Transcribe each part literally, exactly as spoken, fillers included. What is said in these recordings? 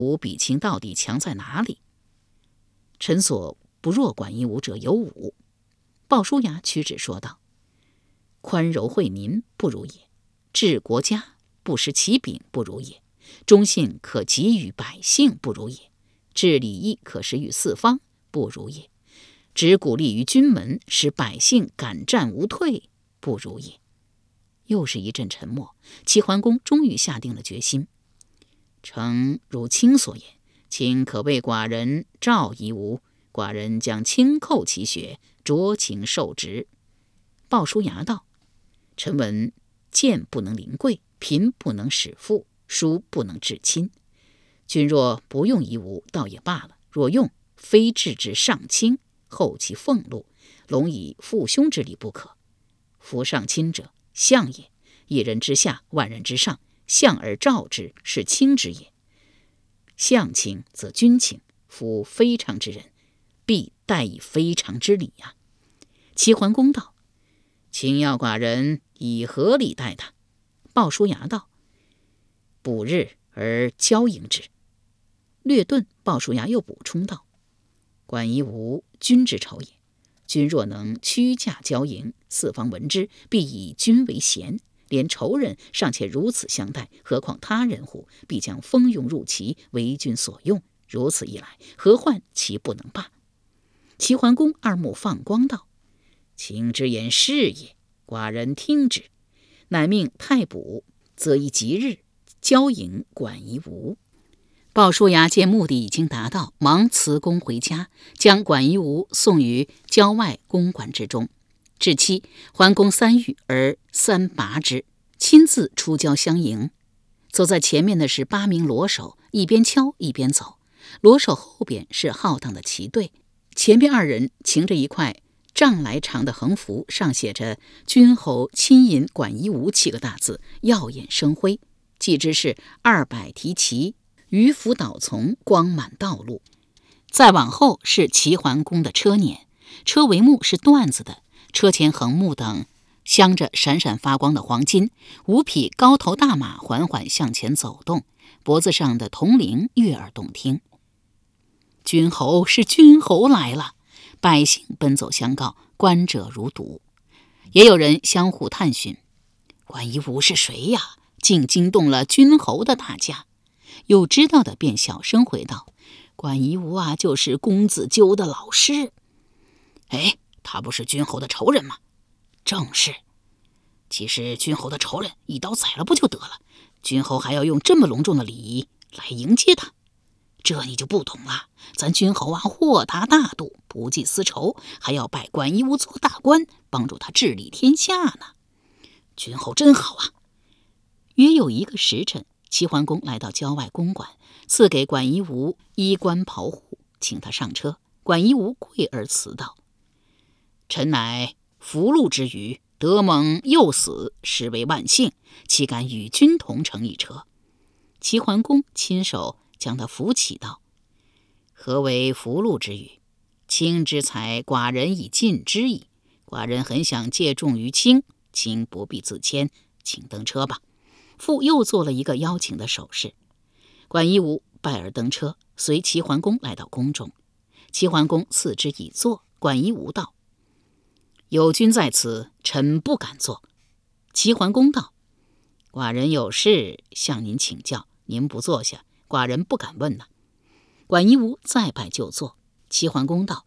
吾比卿到底强在哪里？臣所不若管夷吾者有五。鲍叔牙屈指说道：宽柔惠民不如也，治国家不失其柄不如也，忠信可给予百姓不如也，治礼义可施于四方不如也，只鼓励于军门，使百姓敢战无退不如也。又是一阵沉默，齐桓公终于下定了决心。诚如卿所言，卿可为寡人召夷吾，寡人将轻叩其穴，酌情受职。鲍叔牙道：臣闻贱不能临贵，贫不能使富，疏不能治亲。君若不用夷吾，倒也罢了；若用，非治之上卿，后其俸禄，龙以父兄之礼不可。夫上卿者，相也，一人之下，万人之上，相而召之，是卿之也。相卿则君卿，夫非常之人，必待以非常之礼呀、啊。齐桓公道：卿要寡人以何礼待他？鲍叔牙道：补日而交迎之。略顿，鲍叔牙又补充道：管夷吾君之仇也，君若能屈驾交迎，四方闻之，必以君为贤，连仇人尚且如此相待，何况他人乎？必将蜂拥入齐，为君所用。如此一来，何患其不能罢？齐桓公二目放光道：卿之言是也，寡人听之。乃命太卜择一吉日，交迎管夷吾。鲍叔牙见目的已经达到，忙辞公回家，将管夷吾送于郊外公馆之中。至期，桓公三遇而三拔之，亲自出郊相迎。走在前面的是八名骡手，一边敲一边走。骡手后边是浩荡的骑队，前边二人擎着一块丈来长的横幅，上写着“君侯亲引管夷吾”七个大字，耀眼生辉。既知是二百提骑，鱼凫导从，光满道路。再往后是齐桓公的车辇，车帷幕是缎子的，车前横木等镶着闪闪发光的黄金。五匹高头大马缓缓向前走动，脖子上的铜铃悦耳动听。君侯是君侯来了，百姓奔走相告，观者如堵。也有人相互探寻，管夷吾是谁呀？竟惊动了君侯的大驾。有知道的便小声回道：管夷吾啊，就是公子纠的老师。哎，他不是君侯的仇人吗？正是。其实君侯的仇人一刀宰了不就得了，君侯还要用这么隆重的礼仪来迎接他，这你就不懂了。咱君侯啊，豁达大度，不计私仇，还要拜管夷吾做大官，帮助他治理天下呢。君侯真好啊。约有一个时辰，齐桓公来到郊外公馆，赐给管夷吾衣冠袍户，请他上车。管夷吾跪而辞道：臣乃福禄之余，得蒙幼死，实为万幸，岂敢与君同乘一车？齐桓公亲手将他扶起道：何为福禄之语？卿之才，寡人已尽之矣。寡人很想借重于卿，卿不必自谦，请登车吧。父又做了一个邀请的手势。管夷吾拜而登车，随齐桓公来到宫中。齐桓公赐之以坐。管夷吾道：有君在此，臣不敢坐。齐桓公道：寡人有事向您请教，您不坐下，寡人不敢问呐、啊。管夷吾再拜就坐。齐桓公道：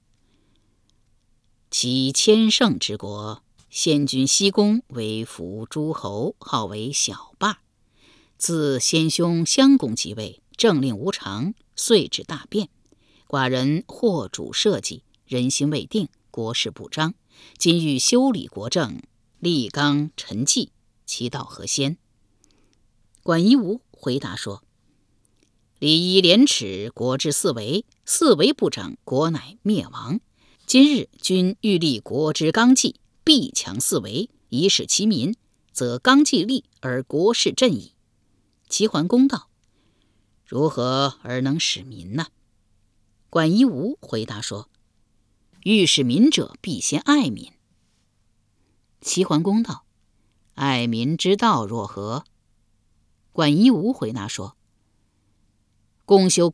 其千乘之国，先君西宫为服诸侯，号为小霸。自先兄襄公即位，政令无常，遂至大变。寡人惑主社稷，人心未定，国事不彰。今欲修理国政，立纲陈纪，其道何先？管夷吾回答说：礼仪廉耻，国之四维，四维不长，国乃灭亡。今日君欲立国之纲纪，必强四维，以使其民，则纲纪立而国事振矣。齐桓公道：如何而能使民呢？管夷吾回答说：欲使民者，必先爱民。齐桓公道：爱民之道若何？管夷吾回答说： 公休